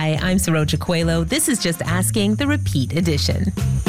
Hi, I'm Saroja Coelho. This is Just Asking, the repeat edition.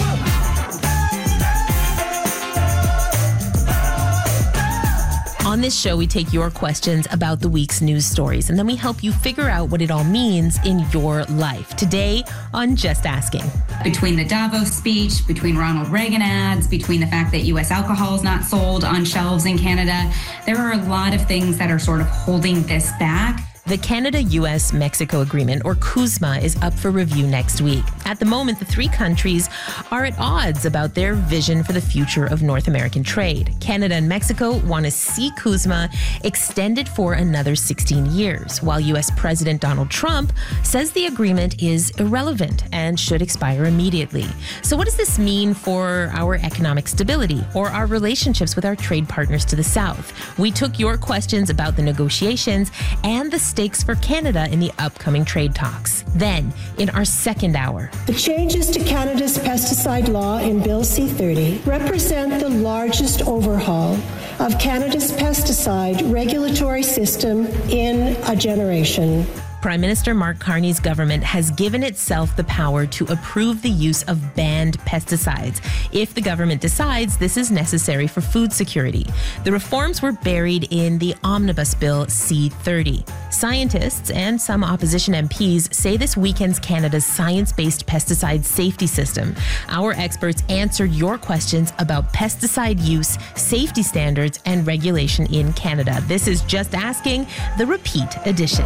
On this show, we take your questions about the week's news stories, and then we help you figure out what it all means in your life. Today on Just Asking. Between the Davos speech, between Ronald Reagan ads, between the fact that U.S. alcohol is not sold on shelves in Canada, there are a lot of things that are sort of holding this back. The Canada-US-Mexico Agreement, or CUSMA, is up for review next week. At the moment, the three countries are at odds about their vision for the future of North American trade. Canada and Mexico want to see CUSMA extended for another 16 years, while U.S. President Donald Trump says the agreement is irrelevant and should expire immediately. So what does this mean for our economic stability or our relationships with our trade partners to the south? We took your questions about the negotiations and the stakes for Canada in the upcoming trade talks. Then, in our second hour. The changes to Canada's pesticide law in Bill C-30 represent the largest overhaul of Canada's pesticide regulatory system in a generation. Prime Minister Mark Carney's government has given itself the power to approve the use of banned pesticides if the government decides this is necessary for food security. The reforms were buried in the Omnibus Bill C-30. Scientists and some opposition MPs say this weakens Canada's science-based pesticide safety system. Our experts answered your questions about pesticide use, safety standards, and regulation in Canada. This is Just Asking, the repeat edition.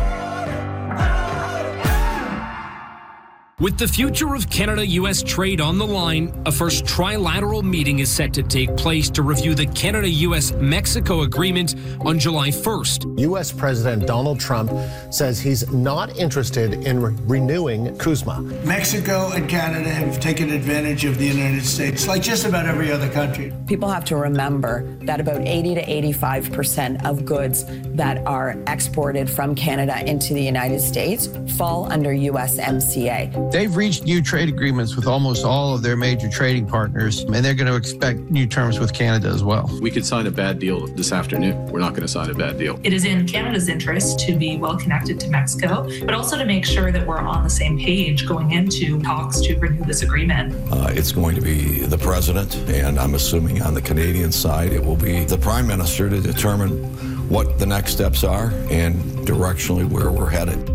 With the future of Canada-US trade on the line, a first trilateral meeting is set to take place to review the Canada-US-Mexico agreement on July 1st. U.S. President Donald Trump says he's not interested in renewing CUSMA. Mexico and Canada have taken advantage of the United States, like just about every other country. People have to remember that about 80 to 85% of goods that are exported from Canada into the United States fall under USMCA. They've reached new trade agreements with almost all of their major trading partners, and they're going to expect new terms with Canada as well. We could sign a bad deal this afternoon. We're not going to sign a bad deal. It is in Canada's interest to be well connected to Mexico, but also to make sure that we're on the same page going into talks to renew this agreement. It's going to be the president, and I'm assuming on the Canadian side, it will be the prime minister to determine what the next steps are and directionally where we're headed.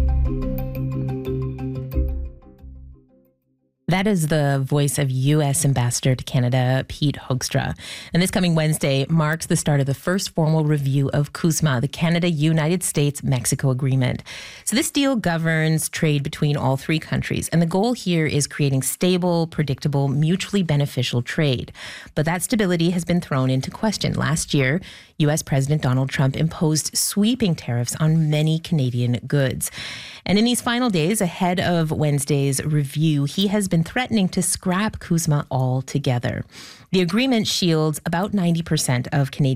That is the voice of U.S. Ambassador to Canada, Pete Hoekstra. And this coming Wednesday marks the start of the first formal review of CUSMA, the Canada-United States-Mexico Agreement. So this deal governs trade between all three countries. And the goal here is creating stable, predictable, mutually beneficial trade. But that stability has been thrown into question. Last year, U.S. President Donald Trump imposed sweeping tariffs on many Canadian goods. And in these final days ahead of Wednesday's review, he has been threatening to scrap CUSMA altogether. The agreement shields about 90% of Canadian